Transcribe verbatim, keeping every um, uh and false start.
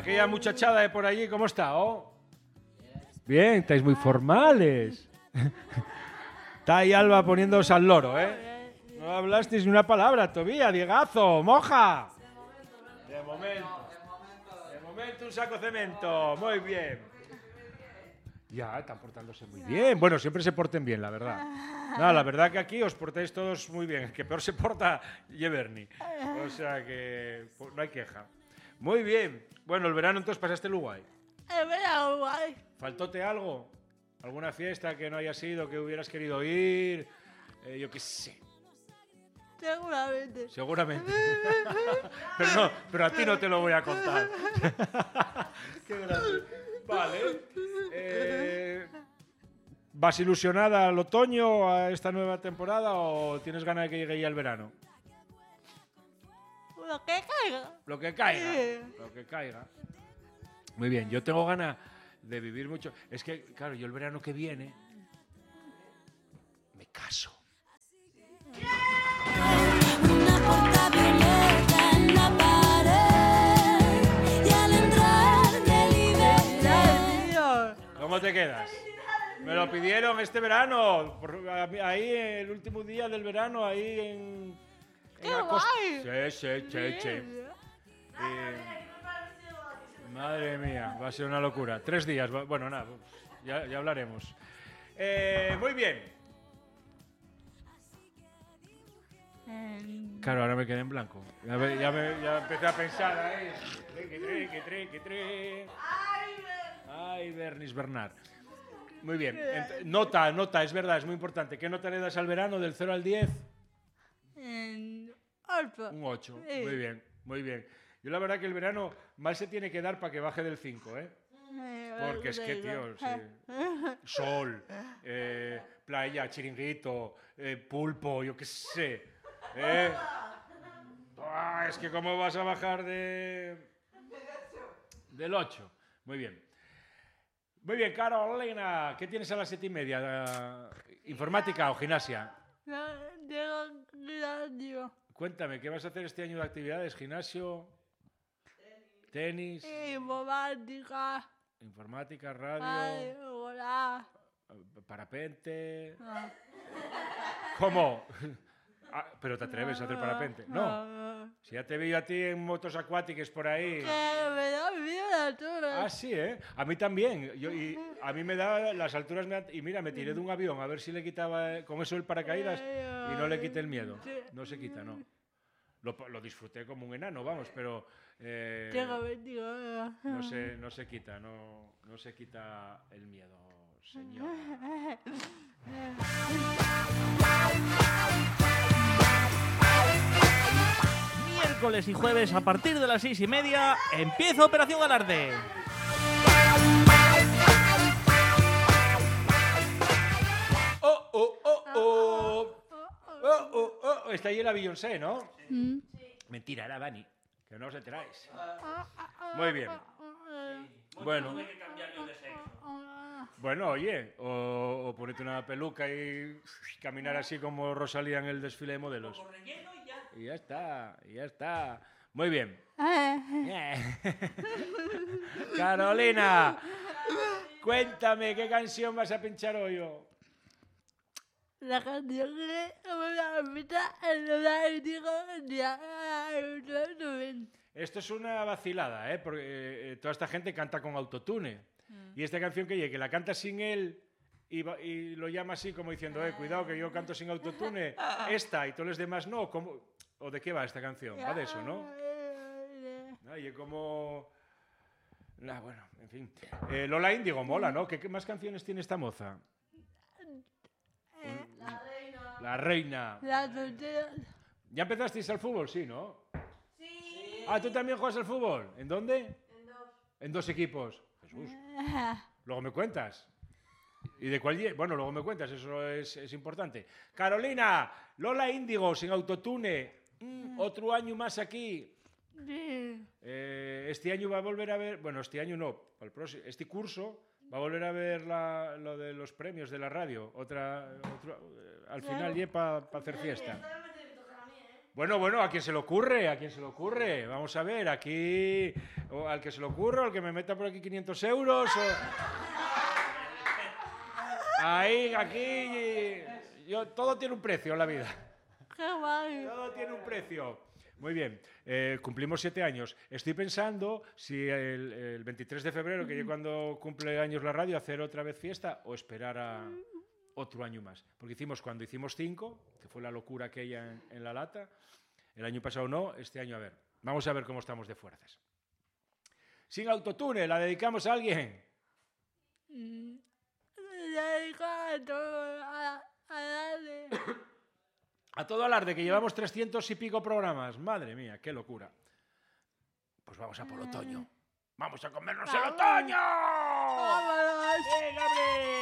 Aquella muchachada de por allí, ¿cómo está? Oh? Bien, estáis muy formales. Está ahí Alba poniéndoos al loro, ¿eh? No hablasteis ni una palabra todavía, Diegazo, moja. De momento. De momento un saco de cemento. Muy bien. Ya, están portándose muy bien. Bueno, siempre se porten bien, la verdad. No, la verdad que aquí os portáis todos muy bien. El que peor se porta, Yeverni. O sea que pues, no hay queja. Muy bien. Bueno, el verano entonces pasaste el guay. El verano guay. ¿Faltóte algo? ¿Alguna fiesta que no hayas ido, que hubieras querido ir? Eh, yo qué sé. Seguramente. Seguramente. Pero no, pero a ti no te lo voy a contar. Qué grande. Vale. Eh, ¿Vas ilusionada al otoño, a esta nueva temporada, o tienes ganas de que llegue ya el verano? Lo que caiga. Lo que caiga. Sí. Lo que caiga. Muy bien, yo tengo ganas de vivir mucho. Es que, claro, yo el verano que viene me caso. Una porta violeta en la pared y al entrar de libertad. ¿Cómo te quedas? Me lo pidieron este verano, por- ahí el último día del verano, ahí en... ¡Qué la costa. guay! Sí, sí, sí, sí. Y- madre mía, va a ser una locura. Tres días, va- bueno, nada, ya, ya hablaremos. Eh, muy bien. Claro, ahora me quedé en blanco. Ya, me- ya, me- ya empecé a pensar ahí. Que tre, que tre, que tre. Ay, Bernis Bernard. Muy bien. Ent- nota, nota, es verdad, es muy importante. ¿Qué nota le das al verano del cero al diez? En ocho. Un ocho. Sí. Muy bien, muy bien. Yo la verdad que el verano mal se tiene que dar para que baje del cinco, ¿eh? Porque es que, tío, sí. Sol, eh, playa, chiringuito, eh, pulpo, yo qué sé. ¿eh? Ah, es que cómo vas a bajar de... del ocho. Muy bien. Muy bien, Carolina, ¿qué tienes a las siete y media? Eh, ¿Informática o gimnasia? Digo, digo, Cuéntame, ¿qué vas a hacer este año de actividades? ¿Gimnasio? ¿Tenis? informática. ¿Informática? ¿Radio? Ay, hola. ¿Parapente? Ah. ¿Cómo? Ah, ¿pero te atreves a hacer parapente? No. Si ya te veo a ti en motos acuáticas por ahí. Que me da miedo la altura. Ah, sí, ¿eh? A mí también. Yo, y a mí me da las alturas... Me da- y mira, me tiré de un avión a ver si le quitaba eh, con eso el paracaídas y no le quité el miedo. No se quita, no. Lo, lo disfruté como un enano, vamos, pero... eh, Tengo veintiuno. no, se, no se quita, no, no se quita el miedo, señor. Miércoles y jueves a partir de las seis y media empieza Operación Alarde. ¡Oh, oh, oh, oh! ¡Oh, oh, oh! Está ahí la Beyoncé, ¿no? Mentira, era Dani, que no os enteráis. Muy bien. Bueno. Bueno, oye, o, o ponerte una peluca y caminar así como Rosalía en el desfile de modelos. Y ya está, y ya está. Muy bien. Carolina, cuéntame, ¿qué canción vas a pinchar hoy? Oh? La canción que me la invita en la digo ya. Esto es una vacilada, ¿eh? Porque eh, toda esta gente canta con autotune. Y esta canción que, que la canta sin él y, va, y lo llama así como diciendo, eh, cuidado que yo canto sin autotune, esta y todos los demás no. ¿Cómo? ¿O de qué va esta canción? Va de eso, ¿no? Oye, como... Nah, bueno, en fin. Eh, Lola Índigo, mola, ¿no? ¿Qué, ¿Qué más canciones tiene esta moza? La reina. La reina. La soltera. ¿Ya empezasteis al fútbol? Sí, ¿no? Sí. Ah, ¿tú también juegas al fútbol? ¿En dónde? En dos. En dos equipos. Jesús. Luego me cuentas. ¿Y de cuál? lle- Bueno, luego me cuentas, eso es, es importante. Carolina, Lola Índigo, sin autotune. Mm, otro año más aquí. Sí. Eh, este año va a volver a ver, bueno, este año no, para el próximo, este curso va a volver a ver la- lo de los premios de la radio. Otra, otro- eh, al final, y para hacer fiesta. Esta vez me tiene que tocar a mí, ¿eh? Bueno, bueno, ¿a quién se le ocurre? ¿A quién se le ocurre? Vamos a ver, aquí... o al que se le ocurre, o al que me meta por aquí quinientos euros, o... Ahí, aquí... Yo, todo tiene un precio en la vida. Qué guay. Todo tiene un precio. Muy bien, eh, cumplimos siete años. Estoy pensando si el, el veintitrés de febrero, que es cuando cumple años la radio, hacer otra vez fiesta o esperar a otro año más. Porque hicimos cuando hicimos cinco, que fue la locura aquella en, en la lata. El año pasado no, este año a ver. Vamos a ver cómo estamos de fuerzas. Sin autotune, ¿la dedicamos a alguien? Mm. Le dedico a todo, a, a darle. A todo alarde, que llevamos trescientos y pico programas. Madre mía, qué locura. Pues vamos a por otoño. ¡Vamos a comernos el Vamos. otoño! ¡Vámonos! ¡Venga, hombre!